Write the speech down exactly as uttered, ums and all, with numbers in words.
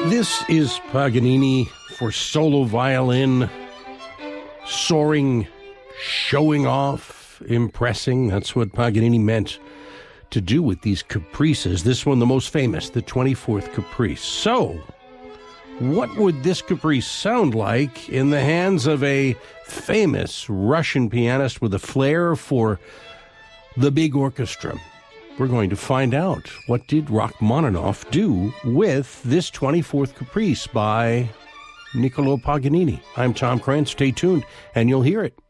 This is Paganini for solo violin, soaring, showing off, impressing. That's what Paganini meant to do with these caprices. This one, the most famous, the twenty-fourth Caprice. So, what would this caprice sound like in the hands of a famous Russian pianist with a flair for the big orchestra? We're going to find out. What did Rachmaninoff do with this twenty-fourth Caprice by Niccolò Paganini? I'm Tom Krantz. Stay tuned, and you'll hear it.